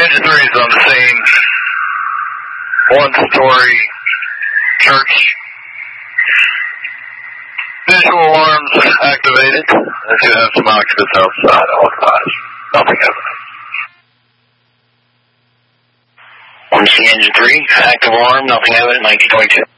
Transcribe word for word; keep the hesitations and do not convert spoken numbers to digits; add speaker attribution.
Speaker 1: Engine three is on the same one-story church. Visual alarms activated. I do have some occupants outside. All advised. Nothing evident.
Speaker 2: one C Engine three, active alarm, nothing evident, nineteen twenty-two.